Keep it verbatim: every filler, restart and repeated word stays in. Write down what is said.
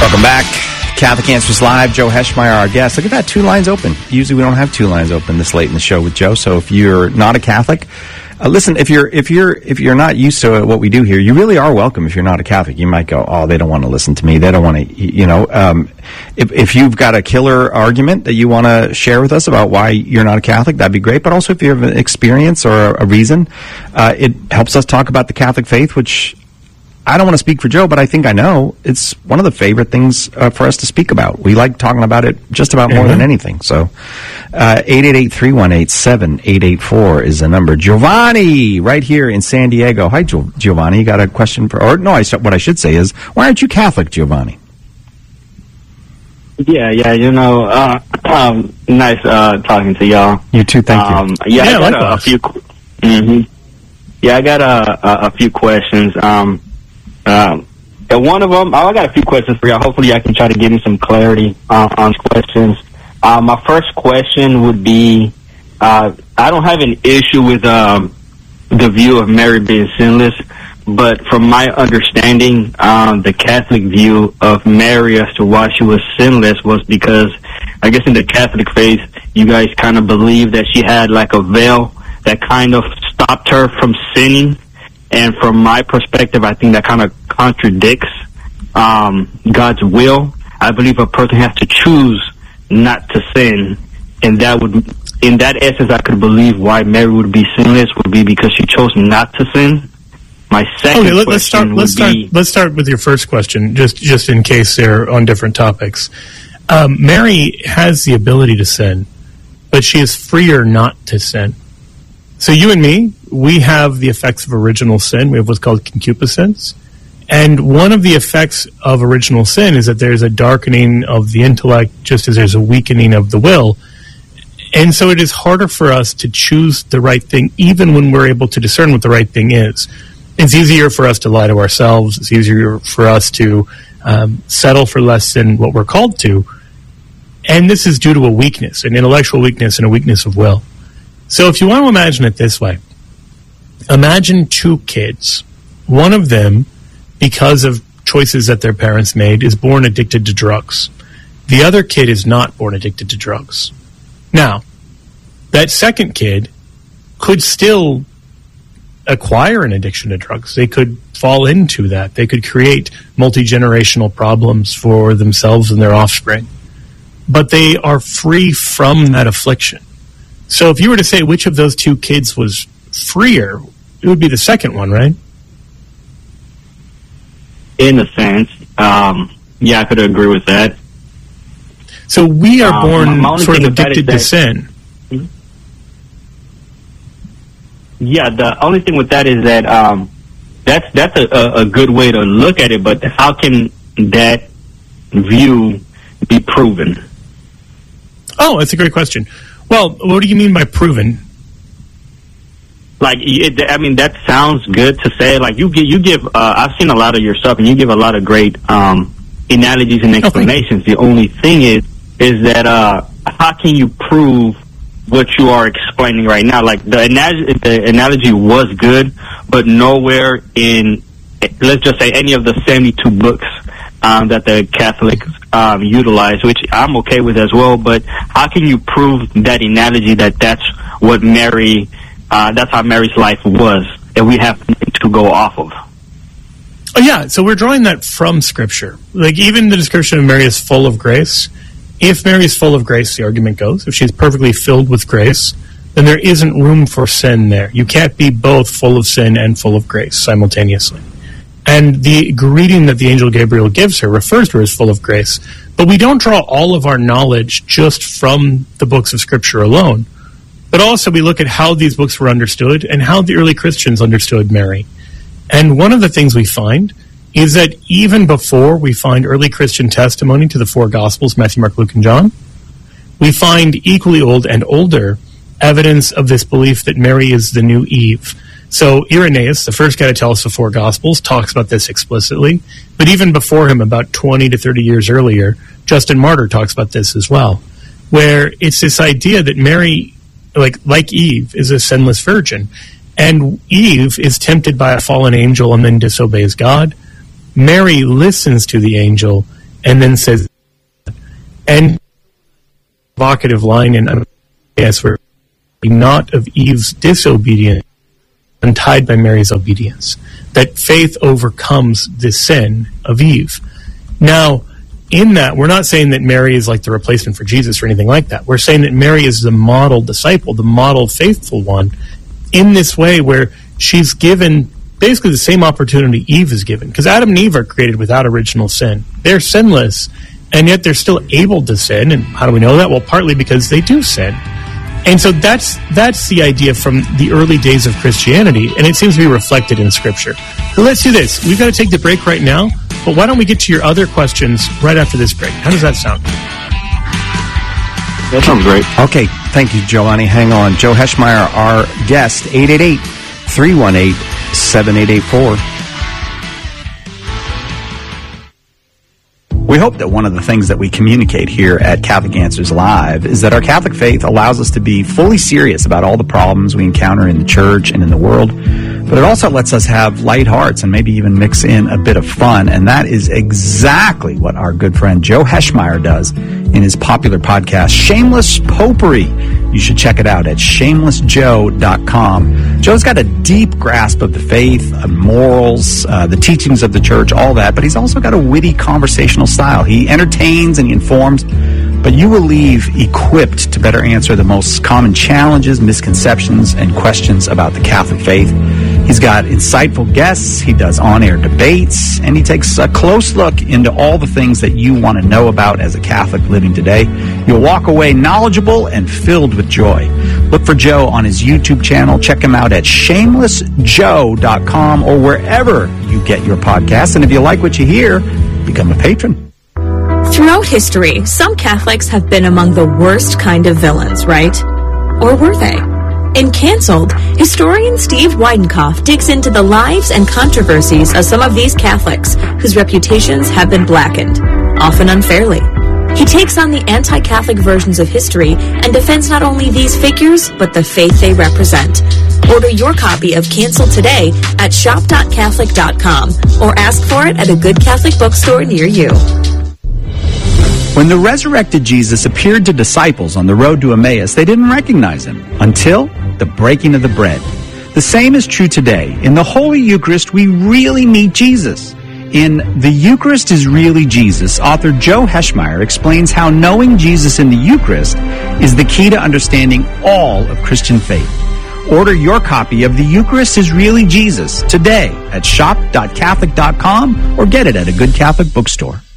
Welcome back. Catholic Answers Live. Joe Heschmeyer, our guest. Look at that, two lines open. Usually we don't have two lines open this late in the show with Joe. So if you're not a Catholic, uh, listen. If you're if you're if you're not used to what we do here, you really are welcome. If you're not a Catholic, you might go, "Oh, they don't want to listen to me. They don't want to." You know, um, if if you've got a killer argument that you want to share with us about why you're not a Catholic, that'd be great. But also, if you have an experience or a, a reason, uh, it helps us talk about the Catholic faith, which I don't want to speak for Joe, but I think I know it's one of the favorite things uh, for us to speak about. We like talking about it just about more mm-hmm. than anything. So, uh, eight eight eight, three one eight, seven eight eight four is the number. Giovanni, right here in San Diego. Hi, Gio- Giovanni. You got a question for, or no, I, what I should say is, why aren't you Catholic, Giovanni? Yeah, yeah, you know, uh, um, nice uh, talking to y'all. You too, thank um, you. Yeah, yeah, I got a, a few. Mm-hmm. Yeah, I got a, a, a few questions. Um, Um, and one of them, I got a few questions for y'all. Hopefully, I can try to give me some clarity uh, on questions. Uh, my first question would be, uh, I don't have an issue with um, the view of Mary being sinless, but from my understanding, um, the Catholic view of Mary as to why she was sinless was because, I guess in the Catholic faith, you guys kind of believe that she had like a veil that kind of stopped her from sinning. And from my perspective, I think that kind of contradicts um, God's will. I believe a person has to choose not to sin, and that would, in that essence, I could believe why Mary would be sinless would be because she chose not to sin. My second okay, let, question let's start. would Let's start. be, let's start with your first question, just just in case they're on different topics. Um, Mary has the ability to sin, but she is freer not to sin. So you and me, we have the effects of original sin. We have what's called concupiscence. And one of the effects of original sin is that there's a darkening of the intellect, just as there's a weakening of the will. And so it is harder for us to choose the right thing, even when we're able to discern what the right thing is. It's easier for us to lie to ourselves. It's easier for us to um, settle for less than what we're called to. And this is due to a weakness, an intellectual weakness and a weakness of will. So if you want to imagine it this way, imagine two kids. One of them, because of choices that their parents made, is born addicted to drugs. The other kid is not born addicted to drugs. Now, that second kid could still acquire an addiction to drugs. They could fall into that. They could create multi-generational problems for themselves and their offspring. But they are free from that affliction. So if you were to say which of those two kids was freer, it would be the second one, right? in a sense, um, yeah, I could agree with that. So we are um, born my, my sort of addicted that, to sin. Yeah, the only thing with that is that um, that's that's a, a, a good way to look at it, but how can that view be proven? Oh, that's a great question. Well, what do you mean by proven? Like, it, I mean, that sounds good to say. Like, you give, you give. Uh, I've seen a lot of your stuff, and you give a lot of great um, analogies and explanations. Oh, the only thing is, is that uh, how can you prove what you are explaining right now? Like, the analogy, the analogy was good, but nowhere in, let's just say, any of the seventy-two books um, that the Catholics um, utilize, which I'm okay with as well. But how can you prove that analogy that that's what Mary? Uh, that's how Mary's life was, and we have to go off of. Oh, yeah, so we're drawing that from Scripture. Like, even the description of Mary is full of grace. If Mary is full of grace, the argument goes, if she's perfectly filled with grace, then there isn't room for sin there. You can't be both full of sin and full of grace simultaneously. And the greeting that the angel Gabriel gives her refers to her as full of grace. But we don't draw all of our knowledge just from the books of Scripture alone. But also we look at how these books were understood and how the early Christians understood Mary. And one of the things we find is that even before we find early Christian testimony to the four Gospels, Matthew, Mark, Luke, and John, we find equally old and older evidence of this belief that Mary is the new Eve. So Irenaeus, the first guy to tell us the four Gospels, talks about this explicitly. But even before him, about twenty to thirty years earlier, Justin Martyr talks about this as well, where it's this idea that Mary, like like Eve, is a sinless virgin. And Eve is tempted by a fallen angel and then disobeys God. Mary listens to the angel and then says, and provocative line in yes, we're not of Eve's disobedience, untied by Mary's obedience. That faith overcomes the sin of Eve. Now, in that, we're not saying that Mary is like the replacement for Jesus or anything like that. We're saying that Mary is the model disciple, the model faithful one, in this way where she's given basically the same opportunity Eve is given. Because Adam and Eve are created without original sin. They're sinless, and yet they're still able to sin. And how do we know that? Well, partly because they do sin. And so that's that's the idea from the early days of Christianity, and it seems to be reflected in Scripture. But let's do this. We've got to take the break right now, but why don't we get to your other questions right after this break? How does that sound? That sounds great. Okay, thank you, Giovanni. Hang on. Joe Heschmeyer, our guest, eight eight eight, three one eight, seven eight eight four. We hope that one of the things that we communicate here at Catholic Answers Live is that our Catholic faith allows us to be fully serious about all the problems we encounter in the church and in the world, but it also lets us have light hearts and maybe even mix in a bit of fun, and that is exactly what our good friend Joe Heschmeyer does in his popular podcast, Shameless Popery. You should check it out at shameless joe dot com. Joe's got a deep grasp of the faith, uh, morals, uh, the teachings of the church, all that, but he's also got a witty conversational style. He entertains and he informs, but you will leave equipped to better answer the most common challenges, misconceptions, and questions about the Catholic faith. He's got insightful guests, he does on-air debates, and he takes a close look into all the things that you want to know about as a Catholic living today. You'll walk away knowledgeable and filled with joy. Look for Joe on his YouTube channel. Check him out at shameless joe dot com or wherever you get your podcasts. And if you like what you hear, become a patron. Throughout history, some Catholics have been among the worst kind of villains, right? Or were they? In Cancelled, historian Steve Weidenkopf digs into the lives and controversies of some of these Catholics whose reputations have been blackened, often unfairly. He takes on the anti-Catholic versions of history and defends not only these figures, but the faith they represent. Order your copy of Cancelled today at shop dot catholic dot com or ask for it at a good Catholic bookstore near you. When the resurrected Jesus appeared to disciples on the road to Emmaus, they didn't recognize him until the breaking of the bread. The same is true today. In the Holy Eucharist, we really meet Jesus. In The Eucharist is Really Jesus, author Joe Heschmeyer explains how knowing Jesus in the Eucharist is the key to understanding all of Christian faith. Order your copy of The Eucharist is Really Jesus today at shop dot catholic dot com or get it at a good Catholic bookstore.